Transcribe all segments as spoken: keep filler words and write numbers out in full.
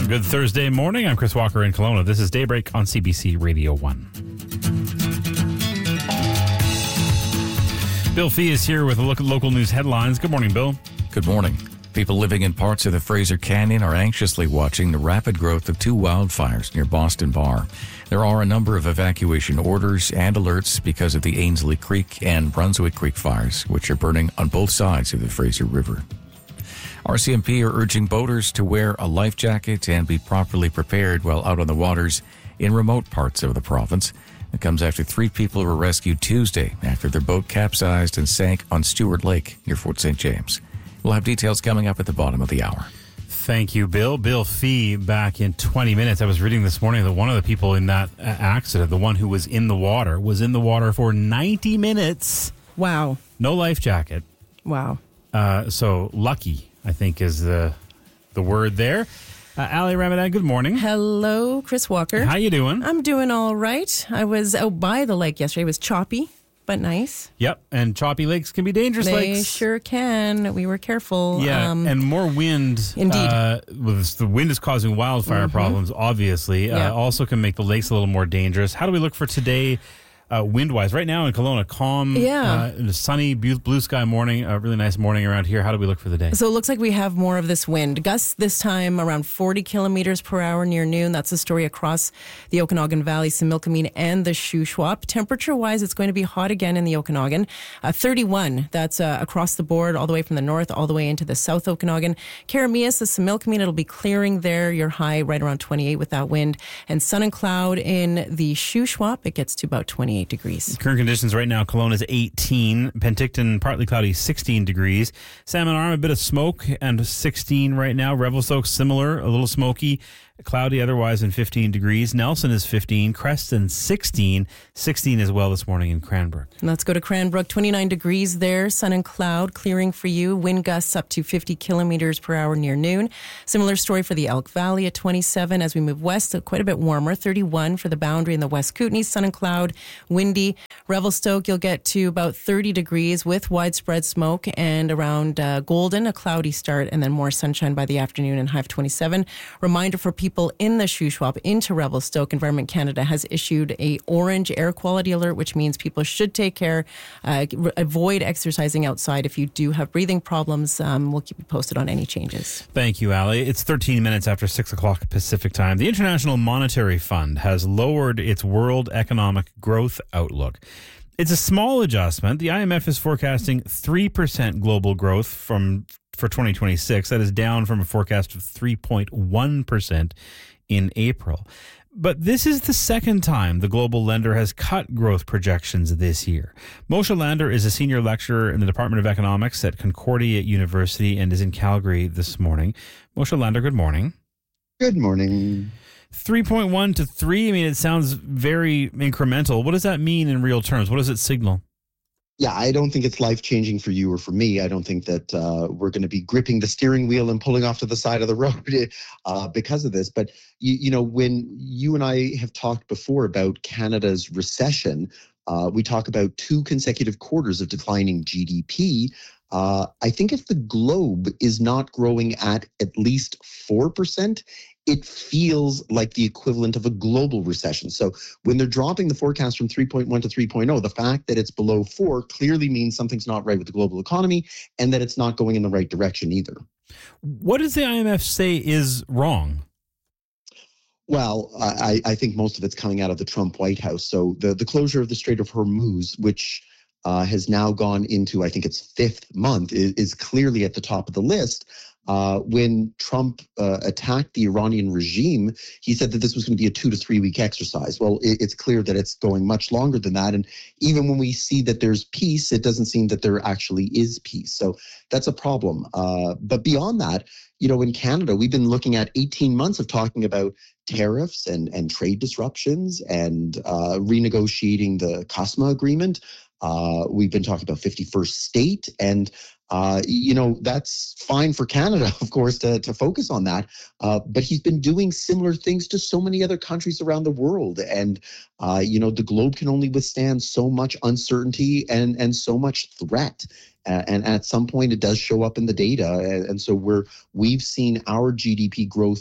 Good Thursday morning. I'm Chris Walker in Kelowna. This is Daybreak on C B C Radio one. Bill Fee is here with a look at local news headlines. Good morning, Bill. Good morning. People living in parts of the Fraser Canyon are anxiously watching the rapid growth of two wildfires near Boston Bar. There are a number of evacuation orders and alerts because of the Ainslie Creek and Brunswick Creek fires, which are burning on both sides of the Fraser River. R C M P are urging boaters to wear a life jacket and be properly prepared while out on the waters in remote parts of the province. It comes after three people were rescued Tuesday after their boat capsized and sank on Stewart Lake near Fort Saint James. We'll have details coming up at the bottom of the hour. Thank you, Bill. Bill Fee back in twenty minutes. I was reading this morning that one of the people in that accident, the one who was in the water, was in the water for ninety minutes. Wow. No life jacket. Wow. Uh, so lucky, I think, is the the word there. Uh, Ali Ramadan, good morning. Hello, Chris Walker. How you doing? I'm doing all right. I was out by the lake yesterday. It was choppy, but nice. Yep, and choppy lakes can be dangerous They lakes. sure can. We were careful. Yeah, Um, and more wind. Indeed. Uh, with the wind is causing wildfire Mhm. problems, obviously. Yeah. Uh, also can make the lakes a little more dangerous. How do we look for today uh, wind-wise? Right now in Kelowna, calm, Yeah. uh, sunny, blue, blue sky morning, a really nice morning around here. How do we look for the day? So it looks like we have more of this wind. Gusts this time around forty kilometers per hour near noon. That's the story across the Okanagan Valley, Similkameen, and the Shuswap. Temperature-wise, it's going to be hot again in the Okanagan. Uh, thirty-one, that's uh, across the board, all the way from the north, all the way into the South Okanagan. Karamias, the Similkameen, it'll be clearing there. Your high right around twenty-eight with that wind. And sun and cloud in the Shuswap, it gets to about twenty-eight degrees. Current conditions right now, Kelowna is eighteen. Penticton, partly cloudy, sixteen degrees. Salmon Arm, a bit of smoke, and sixteen right now. Revelstoke, similar, a little smoky, cloudy otherwise, and fifteen degrees. Nelson is fifteen. Creston, sixteen. sixteen as well this morning in Cranbrook. Let's go to Cranbrook, twenty-nine degrees there, sun and cloud clearing for you. Wind gusts up to fifty kilometers per hour near noon. Similar story for the Elk Valley at twenty-seven. As we move west, so quite a bit warmer, thirty-one for the Boundary and the West Kootenay, sun and cloud, windy. Revelstoke, you'll get to about thirty degrees with widespread smoke, and around uh, Golden, a cloudy start, and then more sunshine by the afternoon and high of twenty-seven. Reminder for people in the Shuswap into Revelstoke, Environment Canada has issued a orange air quality alert, which means people should take care, uh, re- avoid exercising outside if you do have breathing problems. Um, we'll keep you posted on any changes. Thank you, Ali. It's thirteen minutes after six o'clock Pacific time. The International Monetary Fund has lowered its world economic growth outlook. It's a small adjustment. The I M F is forecasting three percent global growth from for twenty twenty-six. That is down from a forecast of three point one percent in April. But this is the second time the global lender has cut growth projections this year. Moshe Lander is a senior lecturer in the Department of Economics at Concordia University and is in Calgary this morning. Moshe Lander, good morning. Good morning. three point one to three, I mean, it sounds very incremental. What does that mean in real terms? What does it signal? Yeah, I don't think it's life-changing for you or for me. I don't think that uh, we're going to be gripping the steering wheel and pulling off to the side of the road uh, because of this. But, you, you know, when you and I have talked before about Canada's recession, uh, we talk about two consecutive quarters of declining G D P. Uh, I think if the globe is not growing at at least four percent, it feels like the equivalent of a global recession. So when they're dropping the forecast from three point one to three point oh, the fact that it's below four clearly means something's not right with the global economy and that it's not going in the right direction either. What does the I M F say is wrong? Well, I, I think most of it's coming out of the Trump White House. So the, the closure of the Strait of Hormuz, which uh, has now gone into, I think its fifth month, is, is clearly at the top of the list. Uh, when Trump uh, attacked the Iranian regime, he said that this was going to be a two to three week exercise. Well, it, it's clear that it's going much longer than that. And even when we see that there's peace, it doesn't seem that there actually is peace. So that's a problem. Uh, but beyond that, you know, in Canada, we've been looking at eighteen months of talking about tariffs and, and trade disruptions and uh, renegotiating the CUSMA agreement. Uh, we've been talking about fifty-first state, and uh, you know that's fine for Canada, of course, to, to focus on that. Uh, but he's been doing similar things to so many other countries around the world, and uh, you know the globe can only withstand so much uncertainty and and so much threat. Uh, and at some point, it does show up in the data, and, and so we're we've seen our G D P growth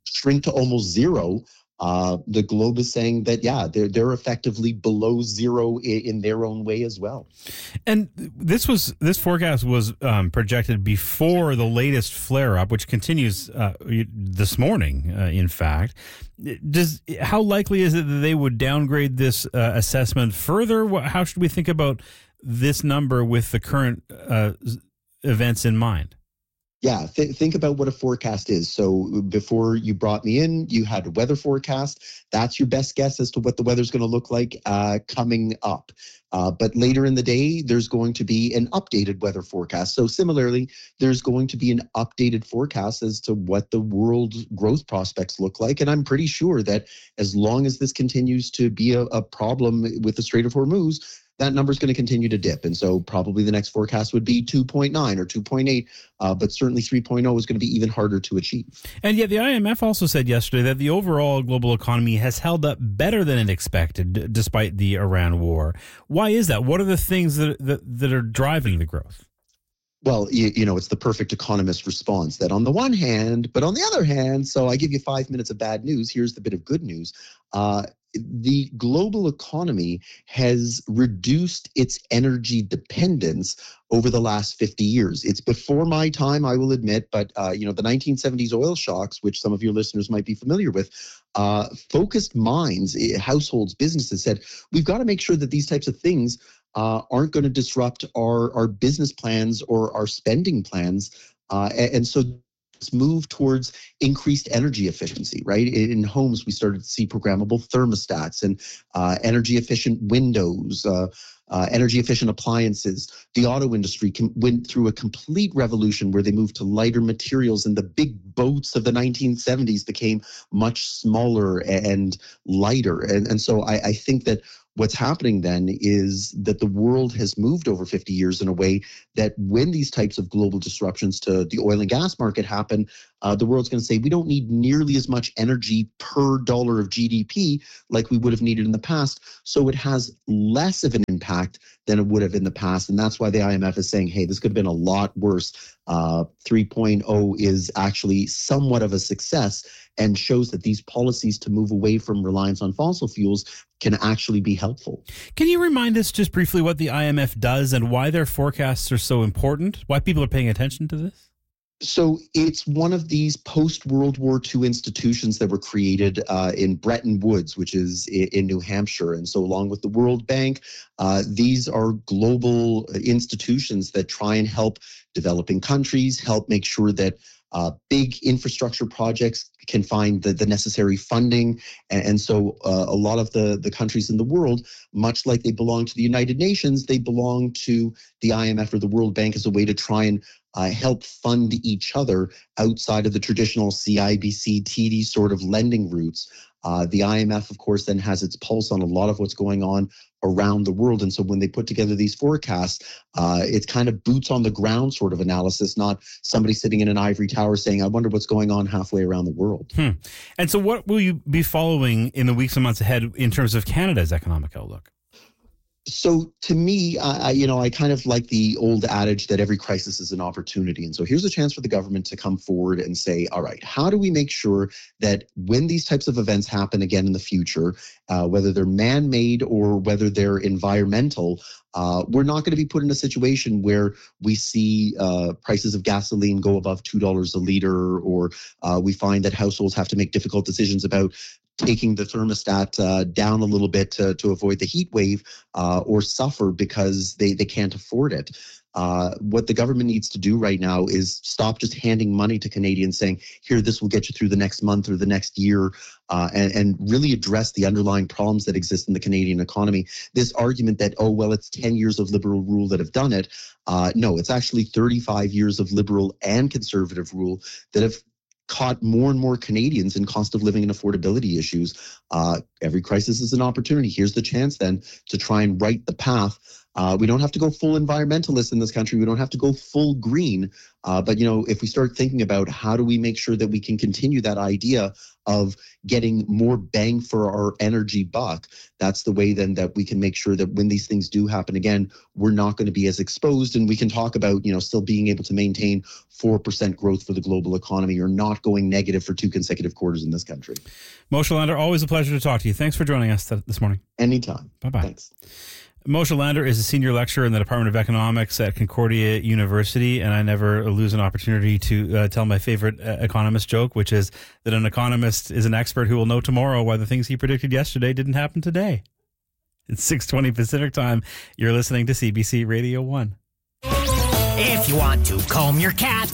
shrink to almost zero, uh, the Globe is saying that, yeah, they're, they're effectively below zero in, in their own way as well. And this was this forecast was um, projected before the latest flare up, which continues uh, this morning. Uh, in fact, does how likely is it that they would downgrade this uh, assessment further? How should we think about this number with the current uh, events in mind? Yeah, th- think about what a forecast is. So before you brought me in, you had a weather forecast. That's your best guess as to what the weather's going to look like uh, coming up. Uh, but later in the day, there's going to be an updated weather forecast. So similarly, there's going to be an updated forecast as to what the world growth prospects look like. And I'm pretty sure that as long as this continues to be a, a problem with the Strait of Hormuz, that number is going to continue to dip. And so probably the next forecast would be two point nine or two point eight, uh, but certainly three point oh is going to be even harder to achieve. And yet the I M F also said yesterday that the overall global economy has held up better than it expected, d- despite the Iran war. Why is that? What are the things that, that, that are driving the growth? Well, you, you know, it's the perfect economist response that on the one hand, but on the other hand, so I give you five minutes of bad news. Here's the bit of good news. Uh, the global economy has reduced its energy dependence over the last fifty years. It's before my time, I will admit, but uh, you know, the nineteen seventies oil shocks, which some of your listeners might be familiar with, uh, focused minds, households, businesses said, we've got to make sure that these types of things uh, aren't going to disrupt our, our business plans or our spending plans. Uh, and, and so move towards increased energy efficiency, right? In homes, we started to see programmable thermostats and uh, energy efficient windows, uh, uh, energy efficient appliances. The auto industry can, went through a complete revolution where they moved to lighter materials, and the big boats of the nineteen seventies became much smaller and lighter. And, and so I, I think that what's happening then is that the world has moved over fifty years in a way that when these types of global disruptions to the oil and gas market happen, uh, the world's going to say we don't need nearly as much energy per dollar of G D P like we would have needed in the past. So it has less of an impact than it would have in the past. And that's why the I M F is saying, hey, this could have been a lot worse. Uh, three point oh is actually somewhat of a success and shows that these policies to move away from reliance on fossil fuels can actually be helpful. Can you remind us just briefly what the I M F does and why their forecasts are so important? Why people are paying attention to this? So it's one of these post-World War Two institutions that were created uh, in Bretton Woods, which is in, in New Hampshire. And so along with the World Bank, uh, these are global institutions that try and help developing countries, help make sure that uh, big infrastructure projects can find the, the necessary funding. And, and so uh, a lot of the, the countries in the world, much like they belong to the United Nations, they belong to the I M F or the World Bank as a way to try and Uh, help fund each other outside of the traditional C I B C, T D sort of lending routes. Uh, the I M F, of course, then has its pulse on a lot of what's going on around the world. And so when they put together these forecasts, uh, it's kind of boots on the ground sort of analysis, not somebody sitting in an ivory tower saying, I wonder what's going on halfway around the world. Hmm. And so what will you be following in the weeks and months ahead in terms of Canada's economic outlook? So to me, I, you know, I kind of like the old adage that every crisis is an opportunity. And so here's a chance for the government to come forward and say, all right, how do we make sure that when these types of events happen again in the future, uh, whether they're man-made or whether they're environmental, uh, we're not going to be put in a situation where we see uh, prices of gasoline go above two dollars a liter, or uh, we find that households have to make difficult decisions about taking the thermostat uh, down a little bit to, to avoid the heat wave, uh, or suffer because they, they can't afford it. Uh, what the government needs to do right now is stop just handing money to Canadians saying, here, this will get you through the next month or the next year, uh, and, and really address the underlying problems that exist in the Canadian economy. This argument that, oh, well, it's ten years of liberal rule that have done it. Uh, no, it's actually thirty-five years of liberal and conservative rule that have caught more and more Canadians in cost of living and affordability issues. Uh, every crisis is an opportunity. Here's the chance then to try and right the path Uh, we don't have to go full environmentalist in this country. We don't have to go full green. Uh, but, you know, if we start thinking about how do we make sure that we can continue that idea of getting more bang for our energy buck, that's the way then that we can make sure that when these things do happen again, we're not going to be as exposed. And we can talk about, you know, still being able to maintain four percent growth for the global economy or not going negative for two consecutive quarters in this country. Moshe Lander, always a pleasure to talk to you. Thanks for joining us th- this morning. Anytime. Bye-bye. Thanks. Moshe Lander is a senior lecturer in the Department of Economics at Concordia University, and I never lose an opportunity to uh, tell my favorite uh, economist joke, which is that an economist is an expert who will know tomorrow why the things he predicted yesterday didn't happen today. It's six twenty Pacific Time. You're listening to C B C Radio one. If you want to comb your cat,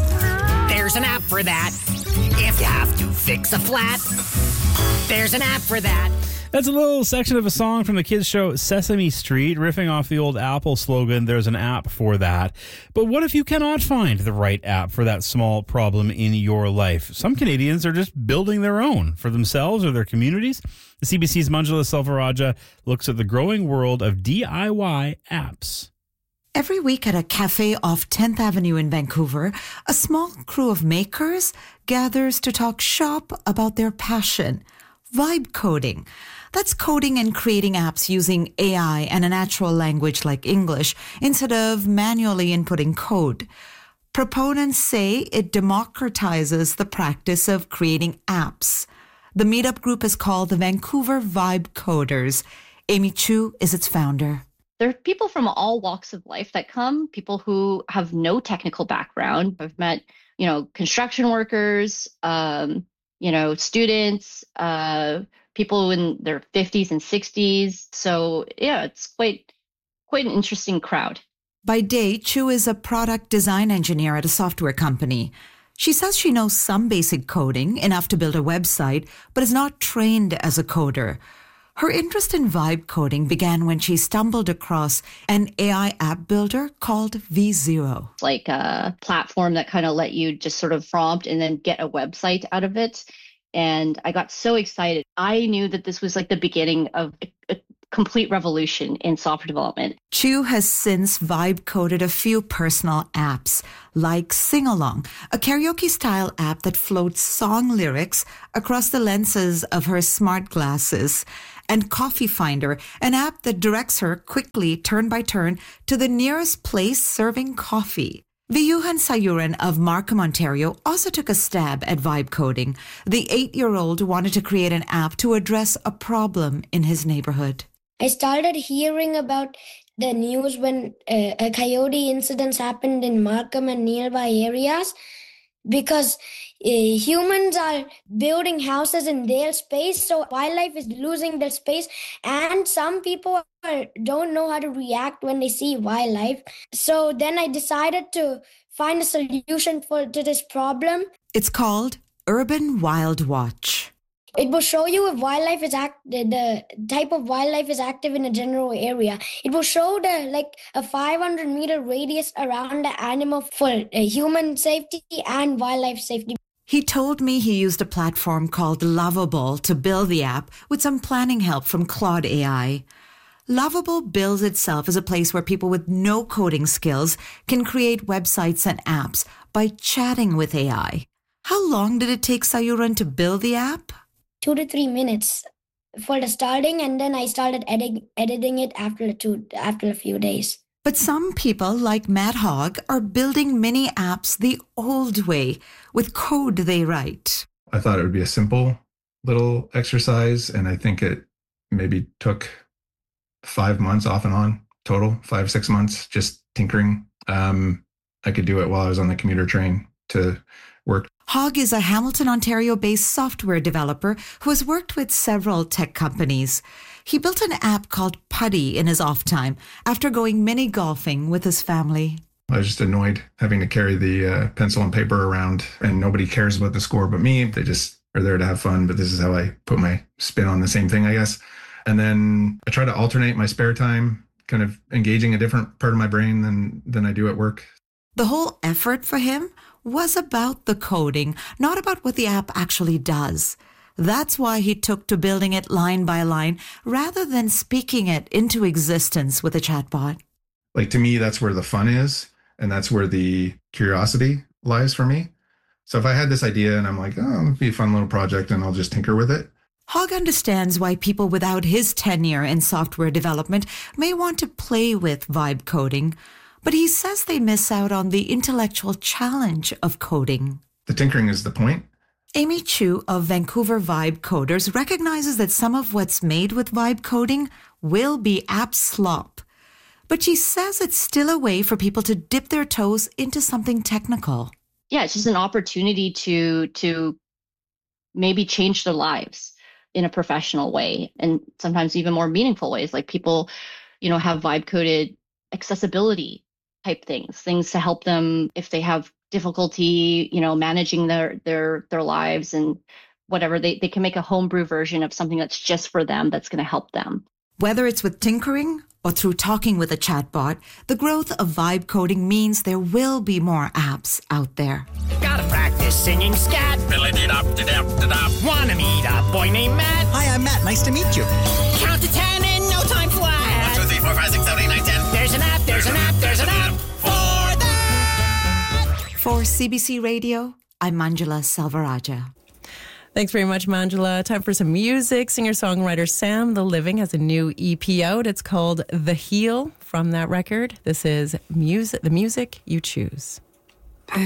there's an app for that. If you have to fix a flat, there's an app for that. That's a little section of a song from the kids' show Sesame Street, riffing off the old Apple slogan, there's an app for that. But what if you cannot find the right app for that small problem in your life? Some Canadians are just building their own for themselves or their communities. The C B C's Manjula Selvarajah looks at the growing world of D I Y apps. Every week at a cafe off tenth Avenue in Vancouver, a small crew of makers gathers to talk shop about their passion, vibe coding. That's coding and creating apps using A I and a natural language like English instead of manually inputting code. Proponents say it democratizes the practice of creating apps. The meetup group is called the Vancouver Vibe Coders. Amy Chu is its founder. There are people from all walks of life that come, people who have no technical background. I've met, you know, construction workers, um, you know, students, uh, people in their fifties and sixties. So, yeah, it's quite quite an interesting crowd. By day, Chu is a product design engineer at a software company. She says she knows some basic coding, enough to build a website, but is not trained as a coder. Her interest in vibe coding began when she stumbled across an A I app builder called V Zero. It's like a platform that kind of let you just sort of prompt and then get a website out of it. And I got so excited. I knew that this was like the beginning of a, a complete revolution in software development. Chu has since vibe coded a few personal apps, like Sing Along, a karaoke-style app that floats song lyrics across the lenses of her smart glasses, and Coffee Finder, an app that directs her quickly, turn by turn, to the nearest place serving coffee. Viyuhan Sayuran of Markham, Ontario, also took a stab at vibe coding. The eight-year-old wanted to create an app to address a problem in his neighborhood. I started hearing about the news when uh, a coyote incidents happened in Markham and nearby areas because uh, humans are building houses in their space, so wildlife is losing their space, and some people are, don't know how to react when they see wildlife. So then I decided to find a solution for to this problem. It's called Urban Wild Watch. It will show you if wildlife is act the, the type of wildlife is active in a general area. It will show the like a five hundred meter radius around the animal for uh, human safety and wildlife safety. He told me he used a platform called Lovable to build the app with some planning help from Claude A I. Lovable bills itself as a place where people with no coding skills can create websites and apps by chatting with A I. How long did it take Sayuran to build the app? Two to three minutes for the starting, and then I started edit- editing it after two after a few days. But some people, like Matt Hogg, are building mini apps the old way, with code they write. I thought it would be a simple little exercise, and I think it maybe took five months off and on total, five, six months, just tinkering. Um, I could do it while I was on the commuter train to work. Hogg is a Hamilton, Ontario-based software developer who has worked with several tech companies. He built an app called Putty in his off time after going mini golfing with his family. I was just annoyed having to carry the uh, pencil and paper around, and nobody cares about the score but me. They just are there to have fun, but this is how I put my spin on the same thing, I guess. And then I try to alternate my spare time, kind of engaging a different part of my brain than, than I do at work. The whole effort for him was about the coding, not about what the app actually does. That's why he took to building it line by line rather than speaking it into existence with a chatbot. Like, to me, that's where the fun is, and that's where the curiosity lies for me. So if I had this idea and I'm like, oh, it'd be a fun little project and I'll just tinker with it. Hogg understands why people without his tenure in software development may want to play with vibe coding, but he says they miss out on the intellectual challenge of coding. The tinkering is the point. Amy Chu of Vancouver Vibe Coders recognizes that some of what's made with vibe coding will be app slop, but she says it's still a way for people to dip their toes into something technical. Yeah, it's just an opportunity to to maybe change their lives in a professional way, and sometimes even more meaningful ways. Like, people, you know, have vibe coded accessibility type things, things to help them if they have difficulty, you know, managing their their their lives and whatever. They they can make a homebrew version of something that's just for them, that's going to help them. Whether it's with tinkering or through talking with a chatbot, the growth of vibe coding means there will be more apps out there. Gotta practice singing scat. Wanna meet a boy named Matt. Hi, I'm Matt. Nice to meet you. Count to ten in no time flat. One, two, three, four, five, six, seven, eight, nine, ten. There's an app, there's an app, there's an app for that. For C B C Radio, I'm Manjula Selvarajah. Thanks very much, Manjula. Time for some music. Singer-songwriter Sam The Living has a new E P out. It's called The Heel. From that record, this is music, the music you choose.